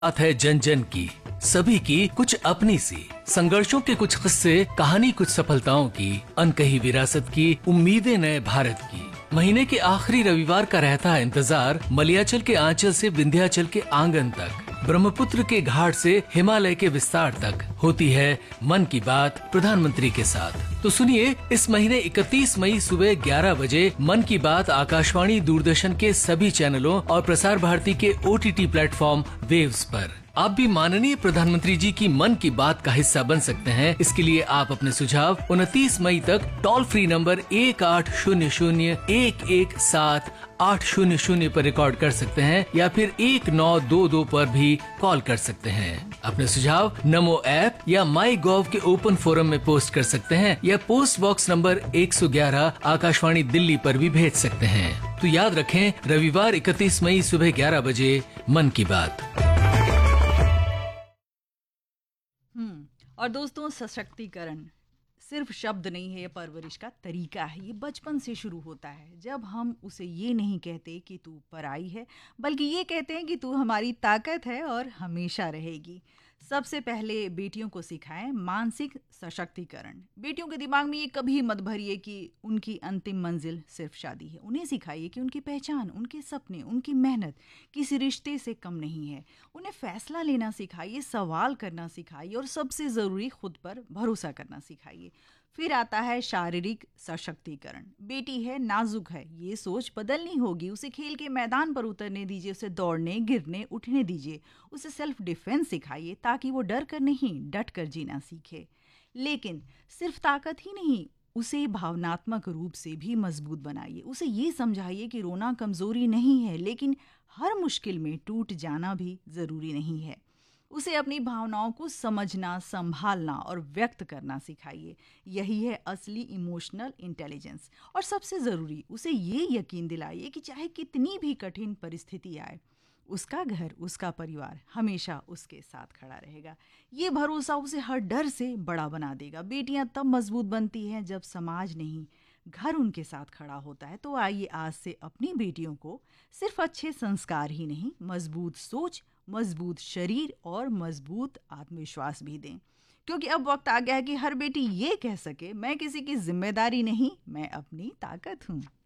बात है जन जन की, सभी की कुछ अपनी सी, संघर्षों के कुछ किस्से, कहानी कुछ सफलताओं की, अनकही विरासत की, उम्मीदें नए भारत की। महीने के आखिरी रविवार का रहता है इंतजार, मलयाचल के आंचल से विंध्याचल के आंगन तक, ब्रह्मपुत्र के घाट से हिमालय के विस्तार तक होती है मन की बात प्रधानमंत्री के साथ। तो सुनिए, इस महीने 31 मई सुबह 11 बजे मन की बात आकाशवाणी, दूरदर्शन के सभी चैनलों और प्रसार भारती के OTT प्लेटफॉर्म वेव्स पर। आप भी माननीय प्रधानमंत्री जी की मन की बात का हिस्सा बन सकते हैं। इसके लिए आप अपने सुझाव 29 मई तक टोल फ्री नंबर 1800-117-800 पर रिकॉर्ड कर सकते हैं या फिर 1922 पर भी कॉल कर सकते हैं। अपने सुझाव नमो ऐप या माई गॉव के ओपन फोरम में पोस्ट कर सकते हैं या post box number 111 Akashvani Delhi पर भी भेज सकते हैं। तो याद रखें, रविवार 31 मई सुबह 11 बजे मन की बात। और दोस्तों, सशक्तिकरण सिर्फ शब्द नहीं है, ये परवरिश का तरीका है। ये बचपन से शुरू होता है, जब हम उसे ये नहीं कहते कि तू पराई है, बल्कि ये कहते हैं कि तू हमारी ताकत है और हमेशा रहेगी। सबसे पहले बेटियों को सिखाएं मानसिक सशक्तिकरण। बेटियों के दिमाग में ये कभी मत भरिए कि उनकी अंतिम मंजिल सिर्फ शादी है। उन्हें सिखाइए कि उनकी पहचान, उनके सपने, उनकी मेहनत किसी रिश्ते से कम नहीं है। उन्हें फैसला लेना सिखाइए, सवाल करना सिखाइए और सबसे ज़रूरी खुद पर भरोसा करना सिखाइए। फिर आता है शारीरिक सशक्तिकरण। बेटी है, नाजुक है, ये सोच बदलनी होगी। उसे खेल के मैदान पर उतरने दीजिए, उसे दौड़ने, गिरने, उठने दीजिए। उसे सेल्फ डिफेंस सिखाइए ताकि वो डर कर नहीं, डट कर जीना सीखे। लेकिन सिर्फ ताकत ही नहीं, उसे भावनात्मक रूप से भी मजबूत बनाइए। उसे ये समझाइए कि रोना कमज़ोरी नहीं है, लेकिन हर मुश्किल में टूट जाना भी ज़रूरी नहीं है। उसे अपनी भावनाओं को समझना, संभालना और व्यक्त करना सिखाइए। यही है असली इमोशनल इंटेलिजेंस। और सबसे ज़रूरी, उसे ये यकीन दिलाइए कि चाहे कितनी भी कठिन परिस्थिति आए, उसका घर, उसका परिवार हमेशा उसके साथ खड़ा रहेगा। ये भरोसा उसे हर डर से बड़ा बना देगा। बेटियां तब मजबूत बनती हैं जब समाज नहीं, घर उनके साथ खड़ा होता है। तो आइए आज से अपनी बेटियों को सिर्फ अच्छे संस्कार ही नहीं, मजबूत सोच, मजबूत शरीर और मजबूत आत्मविश्वास भी दें। क्योंकि अब वक्त आ गया है कि हर बेटी ये कह सके, मैं किसी की जिम्मेदारी नहीं, मैं अपनी ताकत हूँ।